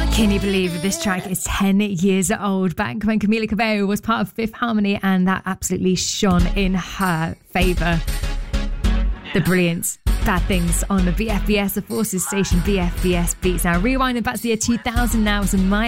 Can you believe this track is 10 years old? Back when Camila Cabello was part of Fifth Harmony, and that absolutely shone in her favour. The brilliant Bad Things on the BFBS, the Forces station, BFBS Beats. Now, rewinding back to the year 2000 now, so My